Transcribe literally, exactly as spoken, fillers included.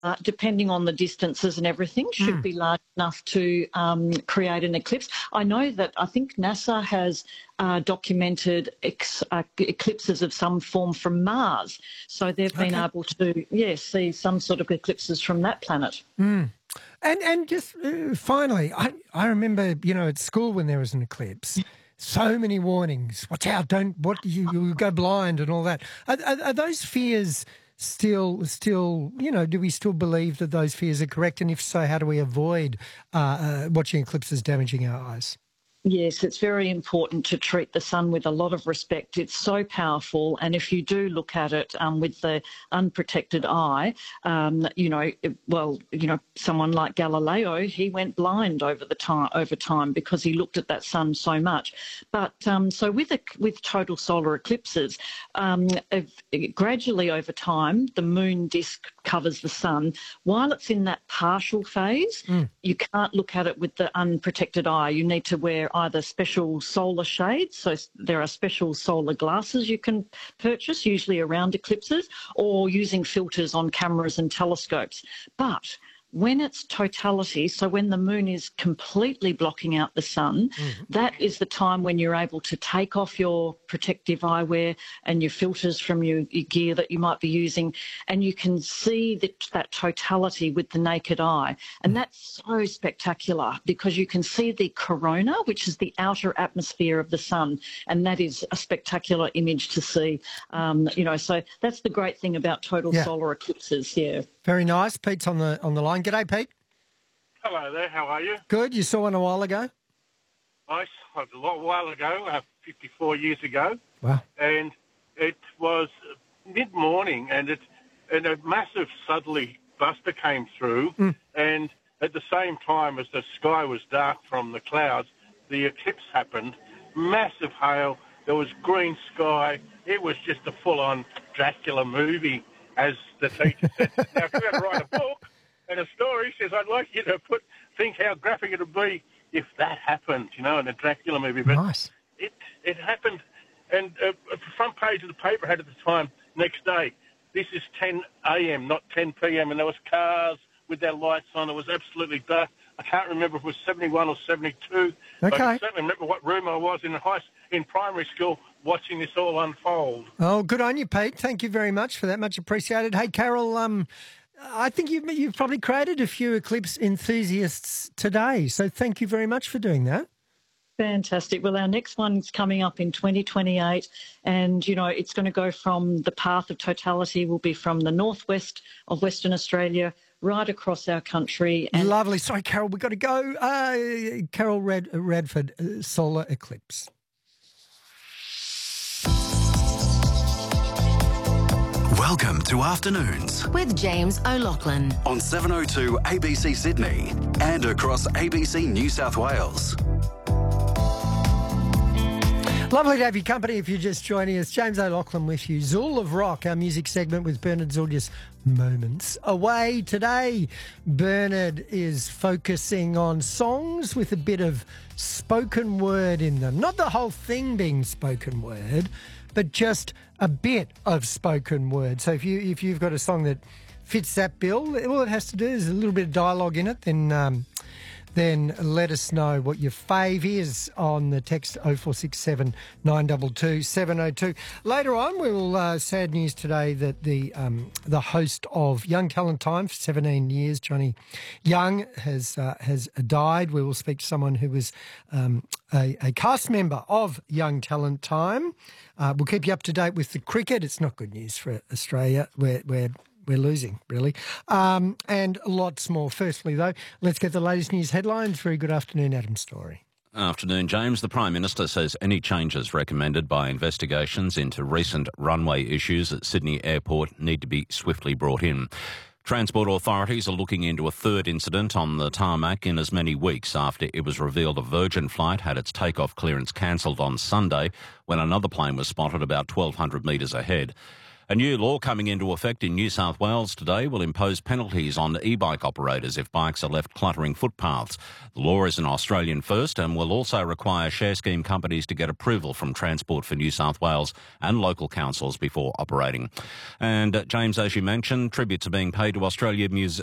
uh, depending on the distances and everything, should Mm. be large enough to um, create an eclipse. I know that I think NASA has uh, documented ex, uh, eclipses of some form from Mars. So they've been Okay. able to, yes, see some sort of eclipses from that planet. Mm. And and just uh, finally, I, I remember, you know, at school when there was an eclipse, so many warnings. Watch out! Don't what you you go blind and all that. Are, are, are those fears still still? You know, do we still believe that those fears are correct? And if so, how do we avoid uh, uh, watching eclipses damaging our eyes? Yes, it's very important to treat the sun with a lot of respect. It's so powerful, and if you do look at it um, with the unprotected eye, um, you know, it, well, you know, someone like Galileo, he went blind over the time over time because he looked at that sun so much. But um, so with a, with total solar eclipses, um, if, gradually over time, the moon disk covers the sun. While it's in that partial phase, Mm. you can't look at it with the unprotected eye. You need to wear either special solar shades, so there are special solar glasses you can purchase, usually around eclipses, or using filters on cameras and telescopes. But when it's totality, so when the moon is completely blocking out the sun, Mm. that is the time when you're able to take off your protective eyewear and your filters from your, your gear that you might be using, and you can see that, that totality with the naked eye. And that's so spectacular because you can see the corona, which is the outer atmosphere of the sun, and that is a spectacular image to see. Um, you know, so that's the great thing about total Yeah. solar eclipses, yeah. Very nice. Pete's on the on the line. G'day, Pete. Hello there, how are you? Good. You saw one a while ago. I saw it a lot while ago, uh, fifty-four years ago, Wow. and it was mid-morning, and it and a massive southerly buster came through, Mm. and at the same time as the sky was dark from the clouds, the eclipse happened. Massive hail, there was green sky. It was just a full-on Dracula movie, as the teacher said. Now, if you were to write a book and a story, says, I'd like you to put think how graphic it would be if that happened, you know, in a Dracula movie. But Nice. it it happened, and uh, the front page of the paper had at the time, next day, this is ten a.m., not ten p.m., and there was cars with their lights on. It was absolutely dark. I can't remember if it was seventy-one or seventy-two. But Okay. I certainly remember what room I was in high, in primary school watching this all unfold. Oh, good on you, Pete. Thank you very much for that. Much appreciated. Hey, Carol, um, I think you've, you've probably created a few eclipse enthusiasts today, so thank you very much for doing that. Fantastic. Well, our next one's coming up in twenty twenty-eight, and, you know, it's going to go from the path of totality will be from the northwest of Western Australia right across our country. And Lovely. Sorry, Carol, we've got to go. Uh, Carol Rad- Radford, uh, Solar Eclipse. Welcome to Afternoons with James O'Loughlin. on seven oh two A B C Sydney and across A B C New South Wales. Lovely to have your company if you're just joining us. James O'Loughlin with you. Zool of Rock, our music segment with Bernard Zulius, moments away. Today, Bernard is focusing on songs with a bit of spoken word in them. Not the whole thing being spoken word, but just a bit of spoken word. So if, you, if you've got a song that fits that bill, all it has to do is a little bit of dialogue in it, then... Um, then let us know what your fave is on the text oh four six seven, nine two two, seven oh two. Later on, we will, uh, sad news today that the um, the host of Young Talent Time for seventeen years, Johnny Young, has uh, has died. We will speak to someone who was um, a, a cast member of Young Talent Time. Uh, we'll keep you up to date with the cricket. It's not good news for Australia. We're, we're We're losing, really. Um, and lots more. Firstly, though, let's get the latest news headlines. Very good afternoon, Adam Story. Afternoon, James. The Prime Minister says any changes recommended by investigations into recent runway issues at Sydney Airport need to be swiftly brought in. Transport authorities are looking into a third incident on the tarmac in as many weeks after it was revealed a Virgin flight had its takeoff clearance cancelled on Sunday when another plane was spotted about twelve hundred metres ahead. A new law coming into effect in New South Wales today will impose penalties on e-bike operators if bikes are left cluttering footpaths. The law is an Australian first and will also require share scheme companies to get approval from Transport for New South Wales and local councils before operating. And uh, James, as you mentioned, tributes are being paid to Australia Muse-